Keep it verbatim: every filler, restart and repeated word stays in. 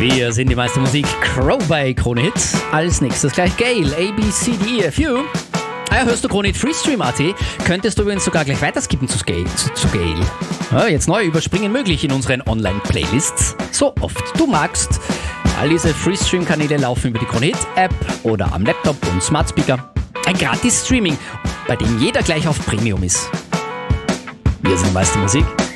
Wir sind die Meister Musik, Crow bei Krone Hits. Als nächstes gleich Gail, A, B, C, D, E, F, U. Ah, hörst du Krone Hit Freestream Punkt A T, könntest du übrigens sogar gleich weiterskippen zu, Gail, zu, zu Gail. Ah, jetzt neu überspringen möglich in unseren Online-Playlists, so oft du magst. All diese Freestream-Kanäle laufen über die Krone Hit App oder am Laptop und Smart Speaker. Ein gratis Streaming, bei dem jeder gleich auf Premium ist. Wir sind die Meister Musik.